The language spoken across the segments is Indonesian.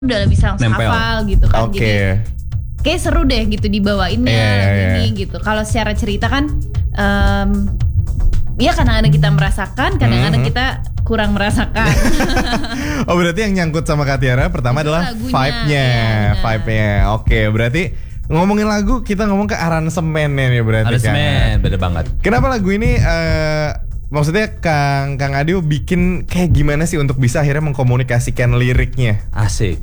udah bisa langsung Nempel. hafal gitu kan. Oke. Jadi kayak seru deh gitu dibawainnya ini gitu. Kalau secara cerita kan ya kadang-kadang kita merasakan, kadang-kadang kita kurang merasakan. Oh berarti yang nyangkut sama Kak Tiara pertama Itu adalah lagunya, vibe-nya. iya, benar. Vibe-nya. Oke, berarti ngomongin lagu kita ngomong ke aransemennya nih berarti Aransemen, bener banget. Kenapa lagu ini maksudnya Kang Adio bikin kayak gimana sih untuk bisa akhirnya mengkomunikasikan liriknya? Asik.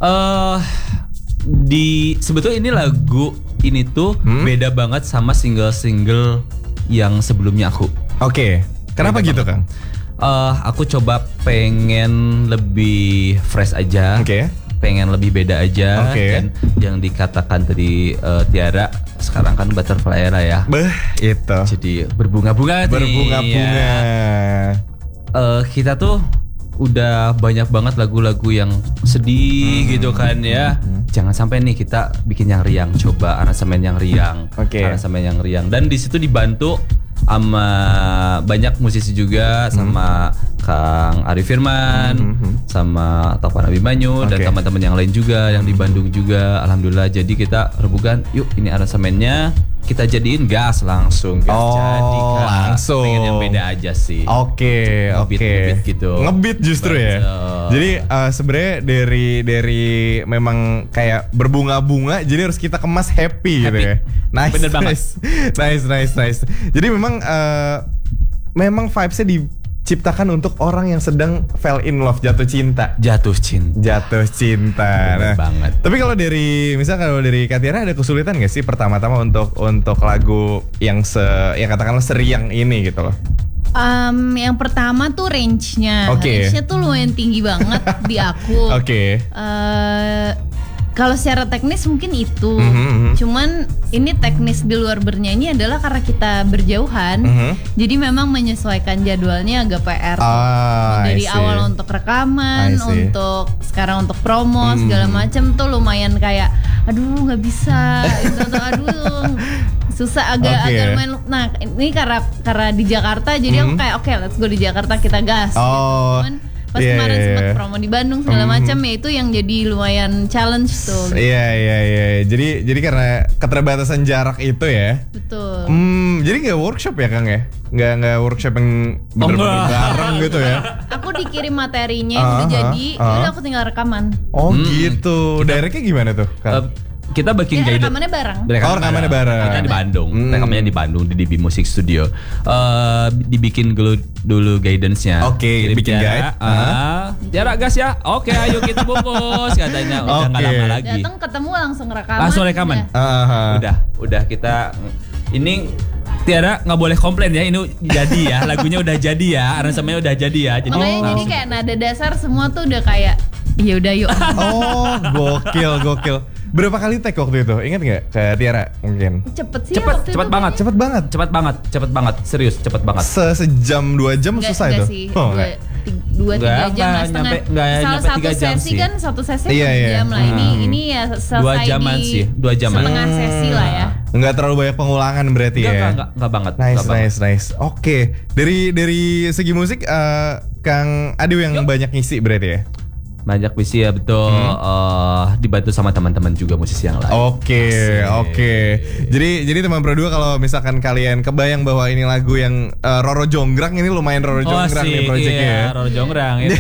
Sebetulnya ini lagu ini tuh beda banget sama single-single yang sebelumnya aku. Oke. Kenapa Beda gitu, banget. Kang? Aku coba pengen lebih fresh aja. Oke. Pengen lebih beda aja. Oke. Dan yang dikatakan tadi Tiara sekarang kan butterfly era ya. Beh, itu. Jadi berbunga-bunga nih, Berbunga-bunga. ya. Kita tuh udah banyak banget lagu-lagu yang sedih gitu kan ya. Jangan sampai nih kita bikin yang riang, coba aransemen yang riang. Oke. Aransemen yang riang dan di situ dibantu sama banyak musisi juga, sama Kang Ari Firman, sama Taufan Abimanyu dan Oke. teman-teman yang lain juga yang di Bandung juga. Alhamdulillah, jadi kita rebukan, yuk ini aransemennya kita jadiin gas langsung, gas Oh, jadi kan. langsung. Pengen yang beda aja sih. Oke, Ngebit oke. gitu. Ngebit justru ya. Betul. Jadi sebenarnya dari memang kayak berbunga-bunga, jadi harus kita kemas happy gitu ya. Nice, Bener banget. nice. Jadi memang vibes-nya diciptakan untuk orang yang sedang fell in love, jatuh cinta. Jatuh cinta. Jatuh cinta. Bener banget. Tapi kalau dari kalau dari Kak Tiara ada kesulitan gak sih pertama-tama untuk lagu yang yang katakanlah seriang ini gitu loh? Yang pertama tuh range-nya. Oke. Range-nya tuh lumayan tinggi banget di aku. Oke. Kalau secara teknis mungkin itu. Mhm. Cuman ini teknis di luar bernyanyi adalah karena kita berjauhan. Jadi memang menyesuaikan jadwalnya agak PR. Dari I see. awal untuk rekaman, I see. untuk sekarang untuk promo segala macam tuh lumayan kayak aduh nggak bisa gitu, aduh susah agak Oke. lumayan. Nah ini karena di Jakarta jadi aku kayak oke, let's go di Jakarta kita gas. Oh, Cuman pas iya, kemarin iya, sempat iya. promo di Bandung segala macam ya itu yang jadi lumayan challenge tuh. Iya. Jadi karena keterbatasan jarak itu ya. Betul. Jadi nggak workshop ya Kang ya? Nggak workshop yang bener-bener bareng gitu ya? Aku dikirim materinya yang udah jadi, udah aku tinggal rekaman. Oh gitu. Directnya gimana tuh Kang? Kita bikin Ya guidance. rekamannya bareng. Rekamannya bareng. Kita di Bandung. Rekamannya di Bandung di DB Music Studio. Dibikin dulu guidance-nya. Oke, Kirim bikin Tiara, guide. Tiara gas ya. Oke, ayo kita bungkus katanya. Udah nggak Oke. lama lagi. Datang ketemu langsung rekaman. Langsung rekaman. udah. Udah kita ini Tiara nggak boleh komplain ya, ini jadi ya, lagunya udah jadi ya, aransemennya udah jadi ya. Jadi Makanya jadi langsung. kayak nada dasar semua tuh udah kayak ya udah yuk. Oh, gokil. Berapa kali take waktu itu? Ingat nggak ke Tiara mungkin? Cepet sih Cepet waktu itu banget. kayaknya. Cepet banget, serius cepet banget. Sejam 2 jam Nggak- susah nggak itu? sih. Oh, nggak. 2-3 jam lah setengah. nggak Salah nyampe satu 3 jam sesi sih. kan satu sesi Iya, 2 iya. jam lah. Ini ya selesai 2 jaman di sih, 2 jaman. setengah sesi lah ya. Nggak terlalu banyak pengulangan berarti ya? Enggak banget. nggak banget. Nice. Oke. Dari segi musik Kang Adi yang banyak ngisi berarti ya? Banyak visi ya betul. Dibantu sama teman-teman juga musisi yang lain. Oke. Jadi teman berdua kalau misalkan kalian kebayang bahwa ini lagu yang Roro Jonggrang, ini lumayan Roro Jonggrang nih proyeknya iya, ya. Roro Jonggrang ini.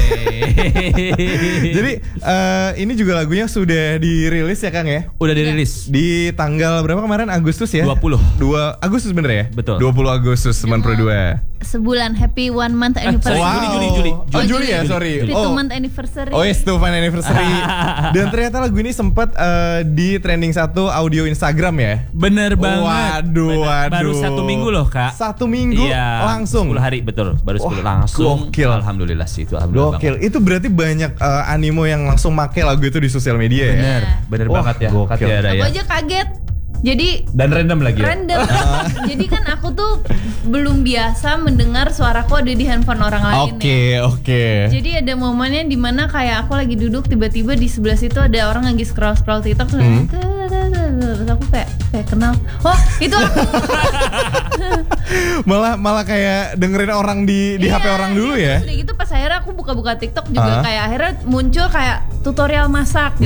Jadi ini juga lagunya sudah dirilis ya Kang ya? Udah dirilis. Di tanggal berapa kemarin? Agustus ya? 20. 2 Agustus bener ya? Betul. 20 Agustus teman berdua. Sebulan happy 1 month anniversary. Juli. Oh Juli ya, sorry. 2 month anniversary. Oh yes, Stufan Anniversary. Dan ternyata lagu ini sempat di trending 1 audio Instagram ya. Bener banget. Waduh. Baru 1 minggu loh kak. 1 minggu Iya, langsung. 10 hari betul. Baru 10 Wah, langsung. gokil. Alhamdulillah sih itu. Alhamdulillah Gokil. Itu berarti banyak animo yang langsung make lagu itu di sosial media ya. Bener Wah, banget ya. gokil. Kak Tiara Aku ya. aja kaget. Jadi Dan random lagi ya. random. Jadi kan aku tuh belum biasa mendengar suaraku ada di handphone orang lain ya. Oke. Jadi ada momennya dimana kayak aku lagi duduk tiba-tiba di sebelah situ ada orang lagi scroll TikTok terus aku kayak kenal. Oh itu aku. malah kayak dengerin orang di HP orang dulu ya. Udah gitu pas akhirnya aku buka-buka TikTok juga kayak akhirnya muncul kayak tutorial masak.